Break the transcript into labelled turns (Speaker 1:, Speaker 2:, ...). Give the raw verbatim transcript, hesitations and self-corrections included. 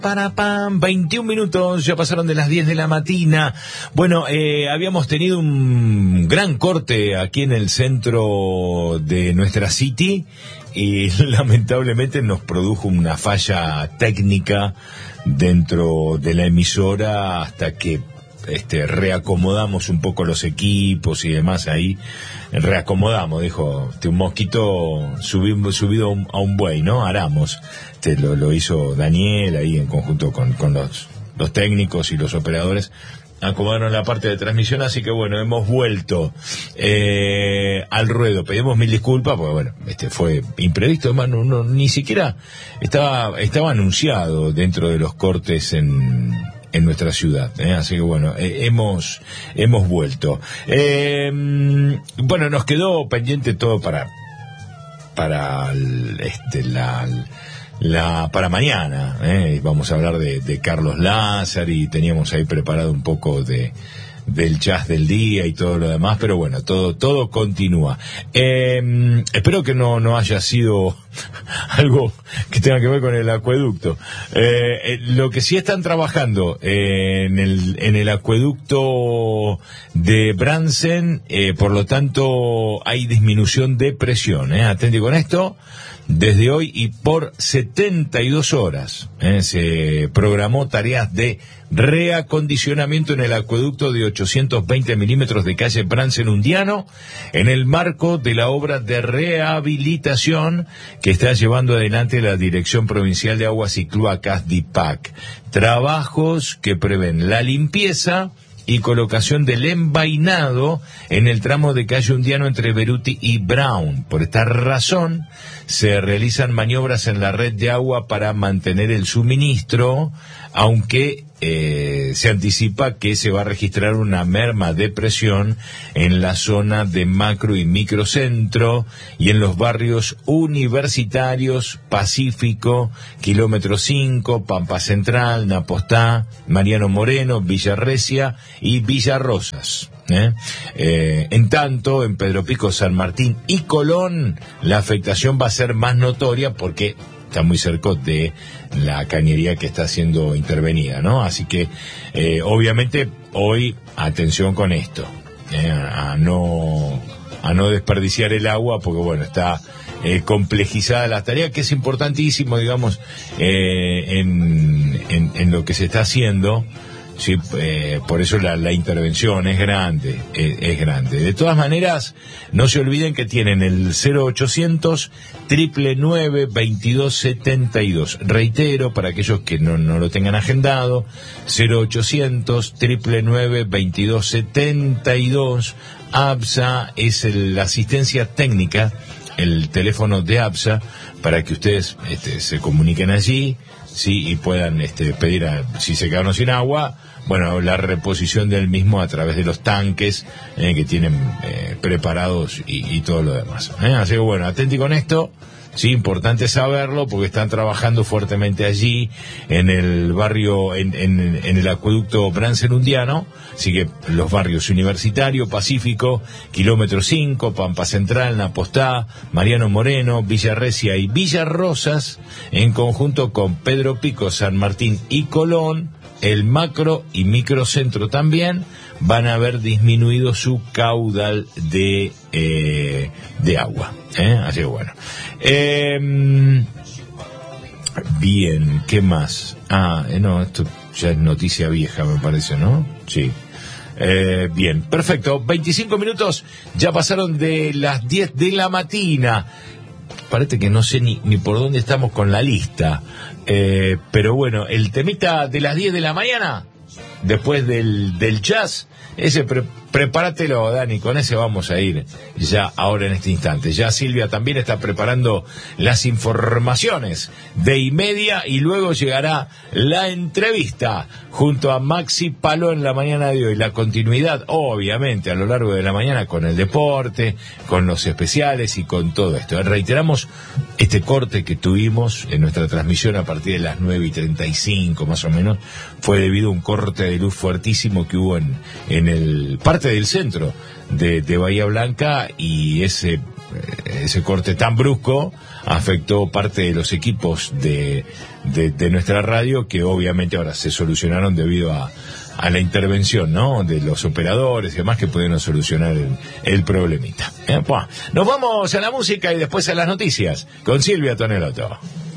Speaker 1: Para pam, veintiún minutos, ya pasaron de las diez de la mañana. Bueno, eh, habíamos tenido un gran corte aquí en el centro de nuestra city y lamentablemente nos produjo una falla técnica dentro de la emisora hasta que este reacomodamos un poco los equipos y demás ahí. Reacomodamos, dijo, este, un mosquito subido, subido a un, a un buey, ¿no? Aramos. Este, lo, lo hizo Daniel ahí en conjunto con, con los, los técnicos y los operadores. Acomodaron la parte de transmisión, así que bueno, hemos vuelto eh, al ruedo. Pedimos mil disculpas, porque bueno, este fue imprevisto, además no, no, ni siquiera estaba, estaba anunciado dentro de los cortes en... en nuestra ciudad, ¿eh? Así que bueno, eh, hemos hemos vuelto. Eh, bueno, nos quedó pendiente todo para para el, este la la para mañana, ¿eh? Vamos a hablar de, de Carlos Lázari, teníamos ahí preparado un poco de del jazz del día y todo lo demás, pero bueno, todo todo continúa. Eh, espero que no no haya sido algo que tenga que ver con el acueducto. Eh, eh, lo que sí están trabajando eh, en el en el acueducto de Bransen, eh, por lo tanto hay disminución de presión. Eh. Atente con esto. Desde hoy y por setenta y dos horas eh, se programó tareas de reacondicionamiento en el acueducto de ochocientos veinte milímetros de calle Bransen Undiano en el marco de la obra de rehabilitación que está llevando adelante la Dirección Provincial de Aguas y Cloacas D I P A C. Trabajos que prevén la limpieza y colocación del envainado en el tramo de calle Undiano entre Beruti y Brown. Por esta razón se realizan maniobras en la red de agua para mantener el suministro, aunque eh, se anticipa que se va a registrar una merma de presión en la zona de macro y microcentro y en los barrios universitarios, Pacífico, Kilómetro cinco, Pampa Central, Napostá, Mariano Moreno, Villa Recia y Villa Rosas. ¿Eh? Eh, en tanto, en Pedro Pico, San Martín y Colón, la afectación va a ser más notoria porque está muy cerca de la cañería que está siendo intervenida, ¿no? Así que, eh, obviamente, hoy, atención con esto, eh, a, a no a no desperdiciar el agua, porque bueno, está eh, complejizada la tarea, que es importantísimo, digamos, eh, en, en, en lo que se está haciendo. Sí, eh, por eso la, la intervención es grande, es, es grande. De todas maneras, no se olviden que tienen el cero ochocientos, nueve nueve nueve, veintidós setenta y dos. Reitero, para aquellos que no, no lo tengan agendado, cero ochocientos, nueve nueve nueve, veintidós setenta y dos. ABSA es el, la asistencia técnica, el teléfono de ABSA, para que ustedes este, se comuniquen allí, sí, y puedan este, pedir, a, si se quedaron sin agua, bueno, la reposición del mismo a través de los tanques eh, que tienen eh, preparados y, y todo lo demás. ¿eh? Así que bueno, atenti con esto. Sí, importante saberlo porque están trabajando fuertemente allí en el barrio, en, en, en el acueducto Bransen Undiano. Así que los barrios Universitario, Pacífico, Kilómetro cinco, Pampa Central, Napostá, Mariano Moreno, Villa Recia y Villa Rosas, en conjunto con Pedro Pico, San Martín y Colón, el macro y microcentro también, van a haber disminuido su caudal de eh, de agua. ¿eh? Así que bueno. Eh, bien, ¿qué más? Ah, eh, no, esto ya es noticia vieja, me parece, ¿no? Sí. Eh, bien, perfecto. veinticinco minutos ya pasaron de las diez de la mañana. Parece que no sé ni, ni por dónde estamos con la lista. Eh, pero bueno, el temita de las diez de la mañana, después del, del jazz, ese pre, prepáratelo, Dani, con ese vamos a ir ya ahora en este instante. Ya Silvia también está preparando las informaciones de y media y luego llegará la entrevista junto a Maxi Paló en la mañana de hoy. La continuidad, obviamente, a lo largo de la mañana con el deporte, con los especiales y con todo esto. Reiteramos este corte que tuvimos en nuestra transmisión a partir de las nueve y treinta y cinco más o menos, fue debido a un corte de luz fuertísimo que hubo en, en el parte del centro de, de Bahía Blanca, y ese ese corte tan brusco afectó parte de los equipos de, de, de nuestra radio, que obviamente ahora se solucionaron debido a, a la intervención, ¿no?, de los operadores y demás, que pudieron solucionar el, el problemita. Eh, pues, nos vamos a la música y después a las noticias con Silvia Tonelotto.